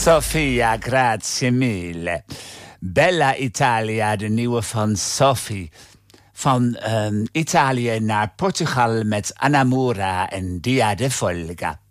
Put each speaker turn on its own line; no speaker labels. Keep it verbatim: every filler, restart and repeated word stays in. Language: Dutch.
Sofia, grazie mille. Bella Italia, de nieuwe van Sophie. Van um, Italië naar Portugal met Anamura en Dia de Folga.